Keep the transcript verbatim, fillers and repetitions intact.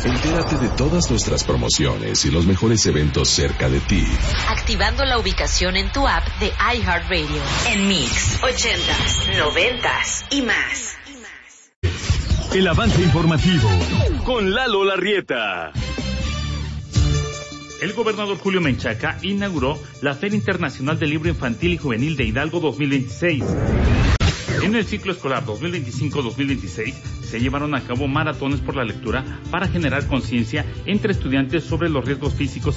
Entérate de todas nuestras promociones y los mejores eventos cerca de ti, activando la ubicación en tu app de iHeartRadio. En Mix, ochentas, noventas y más. El avance informativo con Lalo Larrieta. El gobernador Julio Menchaca inauguró la Feria Internacional del Libro Infantil y Juvenil de Hidalgo dos mil veintiséis. En el ciclo escolar dos mil veinticinco dos mil veintiséis se llevaron a cabo maratones por la lectura para generar conciencia entre estudiantes sobre los riesgos físicos